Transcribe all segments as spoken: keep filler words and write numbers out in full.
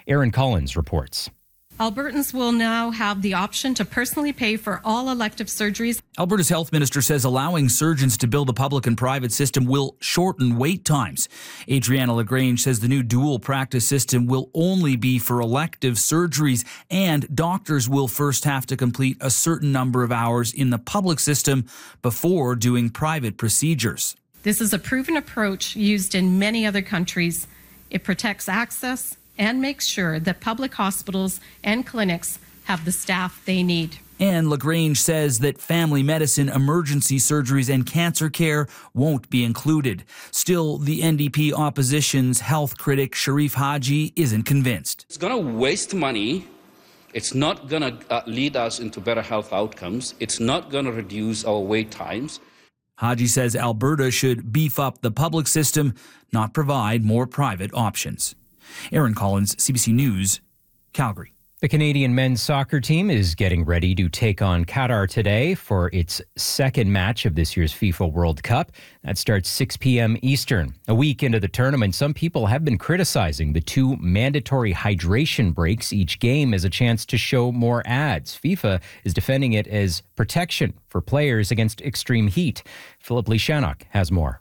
Aaron Collins reports. Albertans will now have the option to personally pay for all elective surgeries. Alberta's health minister says allowing surgeons to bill the public and private system will shorten wait times. Adriana LaGrange says the new dual practice system will only be for elective surgeries, and doctors will first have to complete a certain number of hours in the public system before doing private procedures. This is a proven approach used in many other countries. It protects access and makes sure that public hospitals and clinics have the staff they need. And LaGrange says that family medicine, emergency surgeries, and cancer care won't be included. Still, the N D P opposition's health critic Sharif Haji isn't convinced. It's going to waste money. It's not going to uh, lead us into better health outcomes. It's not going to reduce our wait times. Haji says Alberta should beef up the public system, not provide more private options. Aaron Collins, C B C News, Calgary. The Canadian men's soccer team is getting ready to take on Qatar today for its second match of this year's FIFA World Cup. That starts six p.m. Eastern. A week into the tournament, some people have been criticizing the two mandatory hydration breaks each game as a chance to show more ads. FIFA is defending it as protection for players against extreme heat. Philip Lishanok has more.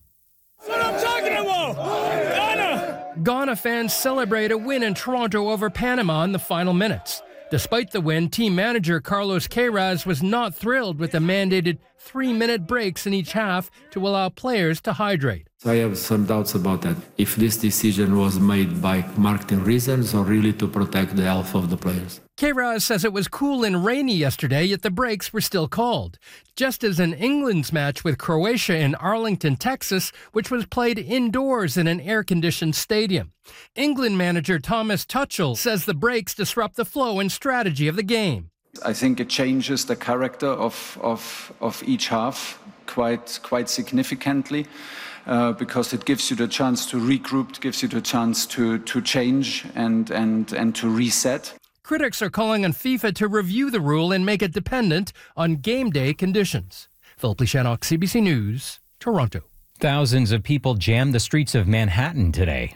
Ghana fans celebrate a win in Toronto over Panama in the final minutes. Despite the win, team manager Carlos Queiroz was not thrilled with the mandated three-minute breaks in each half to allow players to hydrate. I have some doubts about that. If this decision was made by marketing reasons or really to protect the health of the players. Queiroz says it was cool and rainy yesterday, yet the breaks were still called. Just as in England's match with Croatia in Arlington, Texas, which was played indoors in an air-conditioned stadium. England manager Thomas Tuchel says the breaks disrupt the flow and strategy of the game. I think it changes the character of, of, of each half quite, quite significantly. Uh, because it gives you the chance to regroup, gives you the chance to, to change and, and, and to reset. Critics are calling on FIFA to review the rule and make it dependent on game day conditions. Philip Lishanok, C B C News, Toronto. Thousands of people jammed the streets of Manhattan today.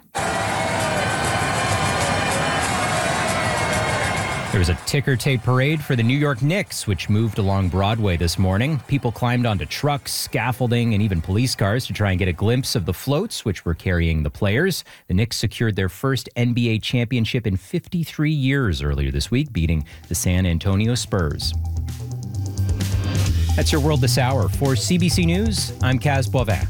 There was a ticker tape parade for the New York Knicks, which moved along Broadway this morning. People climbed onto trucks, scaffolding, and even police cars to try and get a glimpse of the floats, which were carrying the players. The Knicks secured their first N B A championship in fifty-three years earlier this week, beating the San Antonio Spurs. That's your World This Hour. For C B C News, I'm Kaz Boivin.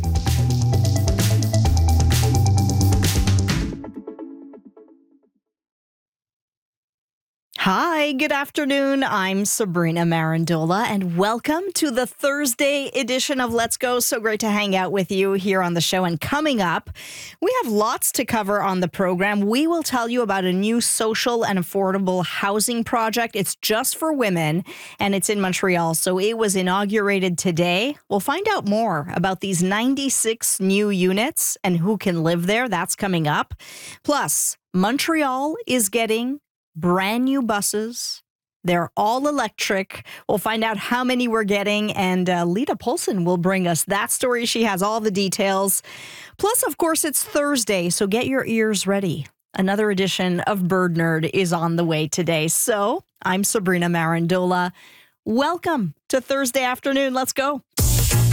Hi, good afternoon. I'm Sabrina Marandola, and welcome to the Thursday edition of Let's Go. So great to hang out with you here on the show. And coming up, we have lots to cover on the program. We will tell you about a new social and affordable housing project. It's just for women, and it's in Montreal. So it was inaugurated today. We'll find out more about these ninety-six new units and who can live there. That's coming up. Plus, Montreal is getting brand new buses. They're all electric. We'll find out how many we're getting, and uh, Lita Polson will bring us that story. She has all the details. Plus, of course, it's Thursday, so get your ears ready. Another edition of Bird Nerd is on the way today. So I'm Sabrina Marandola. Welcome to Thursday afternoon. Let's go.